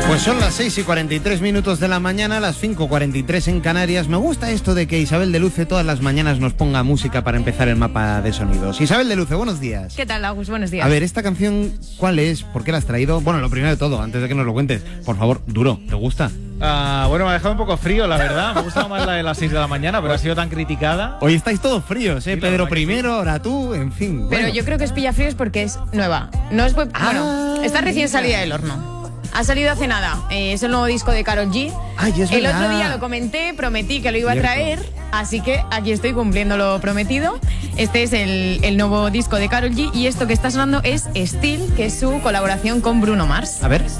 Pues son las 6:43 de la mañana, las 5:43 en Canarias. Me gusta esto de que Isabel de Luce todas las mañanas nos ponga música para empezar el mapa de sonidos. Isabel de Luce, buenos días. ¿Qué tal, Agus? Buenos días. A ver, esta canción, ¿cuál es? ¿Por qué la has traído? Bueno, lo primero de todo, antes de que nos lo cuentes, por favor, Duro, ¿te gusta? Bueno, me ha dejado un poco frío, la verdad. Me gustaba más la de las 6 de la mañana, pero ha sido tan criticada. Hoy estáis todos fríos, ¿eh? Sí, Pedro primero, ahora tú, en fin. Pero bueno. yo creo que es pillafríos porque es nueva. No es bueno, está recién salida del horno. Ha salido hace nada. Es el nuevo disco de Karol G. Ay, es el verdad. otro día lo comenté, prometí que lo iba a Cierto. traer, así que aquí estoy cumpliendo lo prometido. Este es el nuevo disco de Karol G y esto que está sonando es Still, que es su colaboración con Bruno Mars. A ver.